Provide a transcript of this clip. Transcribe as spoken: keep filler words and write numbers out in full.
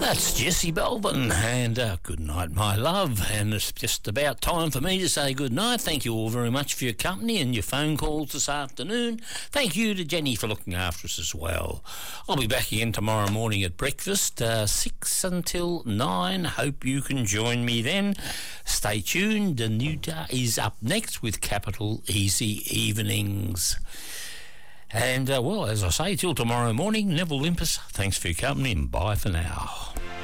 That's Jesse Belvin, and uh, good night, my love. And it's just about time for me to say good night. Thank you all very much for your company and your phone calls this afternoon. Thank you to Jenny for looking after us as well. I'll be back again tomorrow morning at breakfast, uh, six until nine. Hope you can join me then. Stay tuned. Danuta is up next with Capital Easy Evenings. And, uh, well, as I say, till tomorrow morning, Neville Limpus, thanks for your company and bye for now.